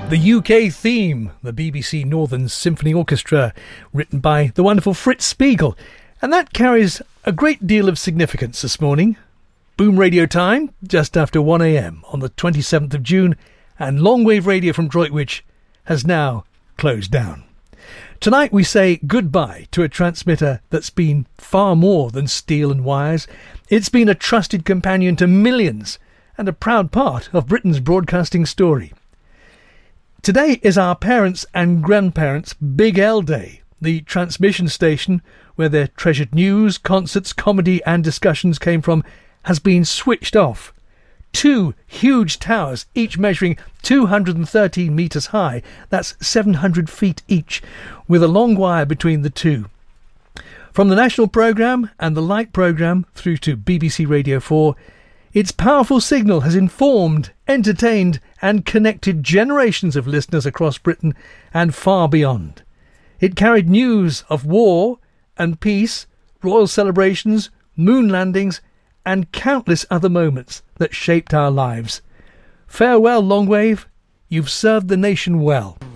The UK theme, the BBC Northern Symphony Orchestra, written by the wonderful Fritz Spiegel. And that carries a great deal of significance this morning. Boom Radio time, just after 1 a.m. on the 27th of June, and longwave radio from Droitwich has now closed down. Tonight we say goodbye to a transmitter that's been far more than steel and wires. It's been a trusted companion to millions and a proud part of Britain's broadcasting story. Today is our parents' and grandparents' Big L Day, the transmission station where their treasured news, concerts, comedy and discussions came from, has been switched off. 2 huge towers, each measuring 213 metres high, that's 700 feet each, with a long wire between the two. From the national programme and the light programme through to BBC Radio 4, its powerful signal has informed, entertained and connected generations of listeners across Britain and far beyond. It carried news of war and peace, royal celebrations, moon landings and countless other moments that shaped our lives. Farewell, Longwave. You've served the nation well.